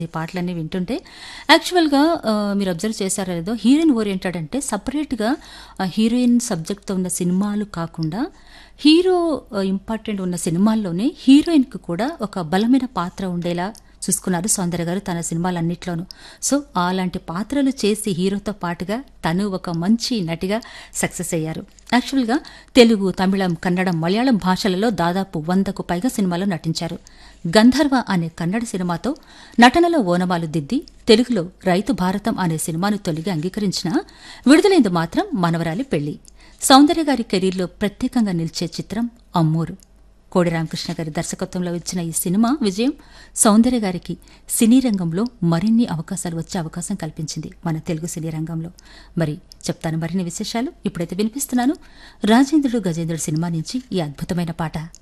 ఈ పాటలన్నీ వింటుంటే యాక్చువల్‌గా మీరు అబ్జర్వ్ చేశారో లేదో హీరోయిన్ ఓరియెంటెడ్ అంటే సెపరేట్‌గా హీరోయిన్ సబ్జెక్ట్‌తో ఉన్న సినిమాలు కాకుండా హీరో ఇంపార్టెంట్ ఉన్న సినిమాల్లోనే హీరోయిన్‌కి కూడా ఒక బలమైన పాత్ర ఉండేలా చూసుకున్నారు సౌందర్య గారు తన సినిమాలన్నిట్లోనూ. సో, అలాంటి పాత్రలు చేసి హీరోతో పాటుగా తను ఒక మంచి నటిగా సక్సెస్ అయ్యారు. యాక్చువల్‌గా తెలుగు, తమిళం, కన్నడం, మలయాళం భాషలలో దాదాపు 100కు పైగా సినిమాల్లో నటించారు. గంధర్వ అనే కన్నడ సినిమాతో నటనలో ఓనమాలు దిద్ది తెలుగులో రైతు భారతం అనే సినిమాను తొలిగా అంగీకరించినా విడుదలైంది మాత్రం మనవరాలి పెళ్లి. సౌందర్య గారి కెరీర్లో ప్రత్యేకంగా నిలిచే చిత్రం అమ్మూరు. కోడి రామకృష్ణ గారి దర్శకత్వంలో వచ్చిన ఈ సినిమా విజయం సౌందర్య గారికి సినీ రంగంలో మరిన్ని అవకాశాలు వచ్చే అవకాశం కల్పించింది మన తెలుగు సినీ రంగంలో. మరి చెప్తాను మరిన్ని విశేషాలు. ఇప్పుడైతే వినిపిస్తున్నాను రాజేంద్రుడు గజేంద్రుడు సినిమా నుంచి ఈ అద్భుతమైన పాట.